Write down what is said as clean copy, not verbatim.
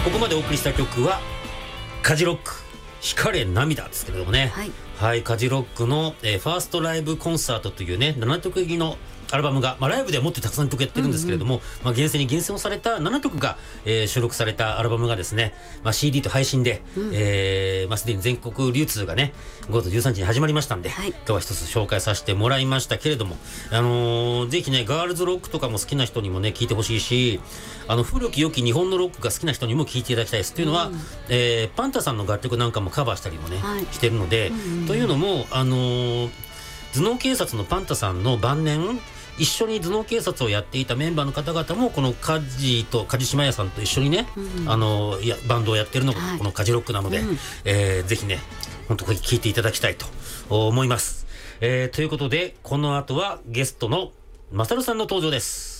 ここまでお送りした曲はカジロック光れ涙ですけれどもね、はい、カジロックの、ファーストライブコンサートというね7曲入りのアルバムが、ライブではもっとたくさん曲やってるんですけれども、厳選に厳選をされた7曲が、収録されたアルバムがですね、CD と配信で、すでに全国流通がね5月13日に始まりましたんで、今日は一つ紹介させてもらいましたけれども、ぜひねガールズロックとかも好きな人にもね聴いてほしいし、古き良き日本のロックが好きな人にも聴いていただきたいです。というのは、パンタさんの楽曲なんかもカバーしたりもね、してるので、というのも頭脳警察のパンタさんの晩年一緒に頭脳警察をやっていたメンバーの方々もこの梶島屋さんと一緒にね、バンドをやってるのがこのカジロックなので、ぜひね本当これ聴いていただきたいと思います。ということでこの後はゲストのマサルさんの登場です。